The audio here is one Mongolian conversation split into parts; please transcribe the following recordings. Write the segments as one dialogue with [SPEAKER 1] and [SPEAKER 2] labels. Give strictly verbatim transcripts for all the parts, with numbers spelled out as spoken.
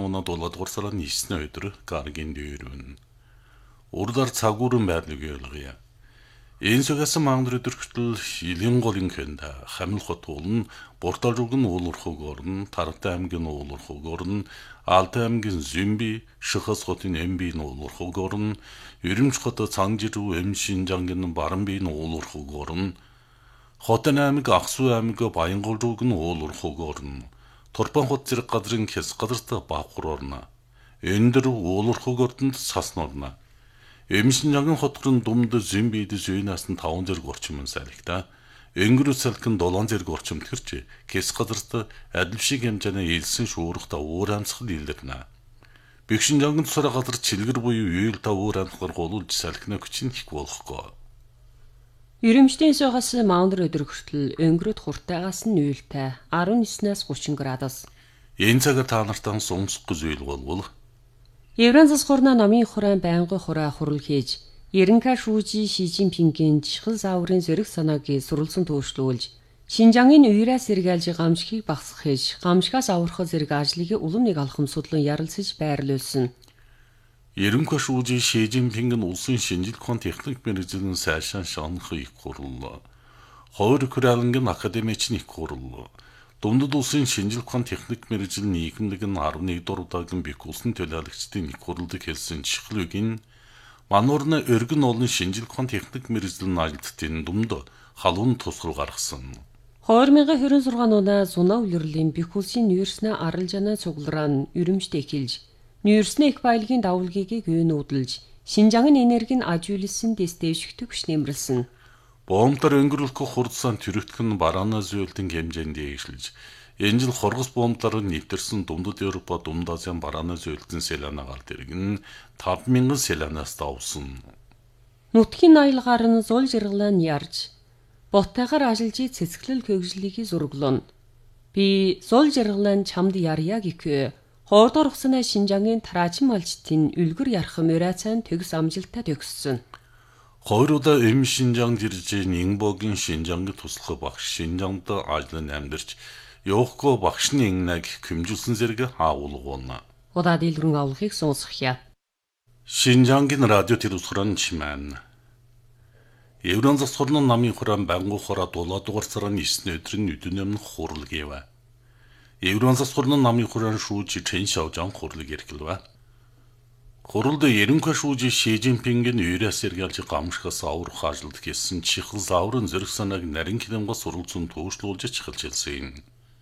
[SPEAKER 1] оноо дуулаад сарын нэгний өдөр гаргийн дүүрвэн. Урдаар цагуурын байдлыг ойлгоё. Энэ согасан мангар өдөр хүртэл илийн голын хэнда хамил хот уулн, Бурталжуг нь уулуурхаг орн, Тартай аймгийн уулуурхаг орн, Алтай аймгийн Зүмби, Шихас хотын Эмбийн уулуурхаг орн, Ирэмч хот Цангжирүү Эмшинжангийн Баранбийн уулуурхаг орн, Хотын аймаг Аксу аймаг Баянгалжуг нь уулуурхаг орн, Турпан хот зэрэг газрын хэс газартай Баахур орно. Эндэр уулуурхаг ордонд Сасн орно. Эмшинжангийн хотгорын думд Зүмбид зүйнаас нь таван зэрэг орчим сайлагта. Энгэрүү салхин долоон зэрэг орчим төрч хэс газарт адил шиг хэмжээний илсэн шуурхта уур амьсгал илэрнэ. Бэгшинжангийн тусраа газар чилгэр буюу үйл та уур амьсгал голуулж салхина хүчин их болохгүй.
[SPEAKER 2] Ирэмчдийн согоос маундэр өдөр хүртэл өнгөрөд хуртаагаас нь уйлтай арван ниснээс гучин градус.
[SPEAKER 1] Энэ цагаар та нартаа сонсох зүйл болвол
[SPEAKER 2] Евразас хурна намын хураан байнгын хураа хурал хийж, Ерөнхий шүүжи Ши Жинпингийн жишгэл зааврын зэрэг санааг суралцсан төвшлүүлж, Шинжангийн уйраас сэргээлж гамшигыг багсах хийж, гамшигаас аврахад зэрэг ажлыг улам нэг алхам судлан ярилцаж байрлуулсан.
[SPEAKER 1] Ерөнхий шүүжи Ши Жинпинг нь улсын шинжлэх ухааны техник мэргэжлийн сайшаан шанах их хурал, Хойр Куралангийн академичны их хурал, Дундад улсын шинжлэх ухааны техник мэргэжлийн нийгэмлэг нь арван нэгдүгээр удаагийн бэх улсын төлөөлөгчдийн их хурлыг хэлсэн чихлүүгийн мануурны өргөн олон шинжлэх ухааны техник мэргэжлийн ажилтнуудын дунд халуун тусгал гаргасан.
[SPEAKER 2] хоёр мянган хорин зургаан оноо зунаа улирлын бэх улсын нүүрснэ аралжана цуглараа нь Үрэмжтэй эхэлж, нүүрснэ их баялагын давалгийг гүйнүүдэлж, Шинжангийн энергийн ажиулсан дэстэвшгтөг хүч нэмэрлсэн.
[SPEAKER 1] Боомтар өнгөрүүлэх хурдсан төрөгтг нь бараана зөөлтийн хэмжээнд дээгшилж, энэ жил хоргос боомтар нэвтэрсэн Дундад Европа, Дунд Азийн бараана зөөлтийн селанагаар дэргэн таван мянган селанаас давсан.
[SPEAKER 2] Нутгийн аялгаар нь зул жиргалаа нь ярж, боттайгаар ажиллаж цэцгэлэл хөгжлийг зурглон. Би зул жиргалаа чамд ярья гэхээ. Хоордор ухсанаа Шинжангийн тараачим малчтын үлгэр ярах мөрөөцөн төгс амжилттай төгссөн.
[SPEAKER 1] Хоёр удаа Эмшинжан жирж Нингбогийн Шинжангийн туслах багш Шинжанд ажлын амьдарч явахгүй багшны иннаг хэмжүүлсэн зэрэг хаавуулгуuna.
[SPEAKER 2] Удаа дэлгэрэн авлахыг сонсохъя.
[SPEAKER 1] Шинжангийн радио телевизорын чимэн. Евразас хурны намын хураан байнгын хураа дулаадугаар сарын нэгний өдрийн нүдэн өмнө хурал гэв. Евразас хурны намын хураан шүүж Чэн Шаожан хурлыг эргэлвэ. Хуралд Ерөнхий шүүжи Ши Жинпингийн уйраас сэргээлж гамшихаас аврах ажилд хийсэн чихэл зааврын зэрэг санааг нарийн хилэмгээс суралцсан төвшлүүлж чихэлж хэлсэн.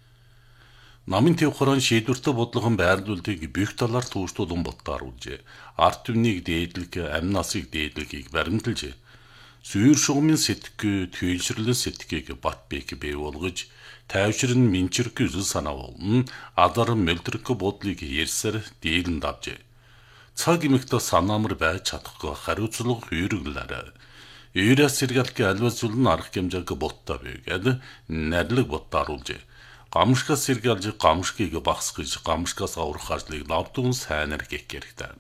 [SPEAKER 1] Намын төв хураан шийдвэртэй бодлогон байрлуулалтыг бүх талаар төвшлүүлэн боттааруулжээ. Арт түвнийг дээдлэг, амь насыг дээдлэгийг баримталжээ. Сүйр шугамын сэтгэх, түйшрлэн сэтгэхийг бат бэк бий болгож, тайвшрын минчрэх үзэл санаа болон адар мөлтрөх бодлыг ярьсаар дийлэн давжээ. Цаг имэгтэй санаамар байж чадахгүй хариуцлага хүйрэглээрэ. Уйраас сэргээлэх альва зүйл нь арга хэмжээг боттой байгаад нарилэг боттааруулжээ. Гамшигаас сэргээлж гамшигыг багсгаж гамшигаас аврах ажлыг навдун сайнаар гэх хэрэгтэй.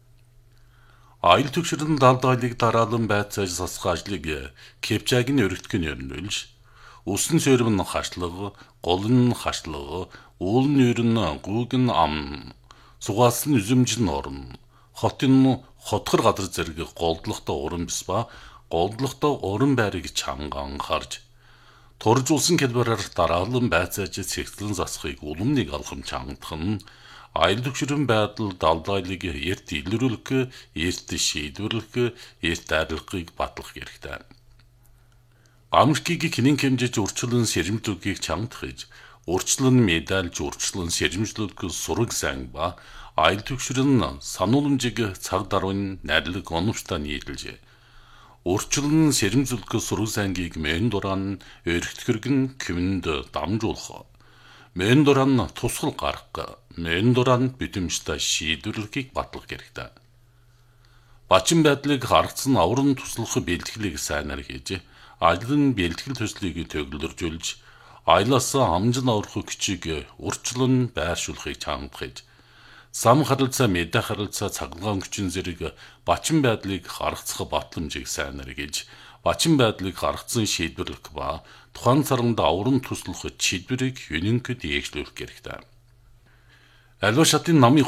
[SPEAKER 1] Айл төгшрөн далд айлыг дараалан байцааж сасах ажлыг Кепчагийн өргөтгөн өрнүүлж, усан сөрөв нь хашлага, гол нь хашлага, уул нь ер нь гүүг нь ам, сугаас нь үзэмж нь орно. Хотын хотгор газар зэрэг голдлохтой уран бис ба голдлохтой уран байрыг чанган харж, туржуулсан хэлбэрээр дараалан байцааж цэгцлэн засахыг улам нэг алхам чангадах нь айл төгшрөн байдал далдайлыг эрт илрүүлэх, эрт шийдвэрлэх, эрт арилгахыг батлах хэрэгтэй. Гамшигыг хинэн хэмжээж урчлан сэрэмжлүүлэхийг чангадах, урчлан медальж урчлан сэрэмжлүүлэх сураг сайн ба айл төгшрөн санууламжийг цаг даруйн нарилэг оновчтой нийлжээ. Урчлан сэрэмжлүүлэх сураг сайнгийг мен дурaan өргөтгөргөн кэмэнд дамжуулах. Мен дурaan тусгал гаргах, мен дурaan бидэмжтэй шийдвэрлэхийг батлах хэрэгтэй. Бачин байдлыг харгацсан аврын туслах бэлтгэлийг сайнаар хийж, ажлын бэлтгэл төслийг төгөлдржүүлж, айлаас амжин аврах хүчийг урчлан байршуулахыг чангадах. Сам харилцаа, мэдээ харилцаа, цаглагаан хүчин зэрэг бачин байдлыг харгацах батламжийг сайнаар хийж, бачин байдлыг харгацсан шийдвэрлэх ба тухайн саранд аврын туслах шийдвэрийг үнэнхэд дээгшлүүлэх хэрэгтэй. Альва шатын намын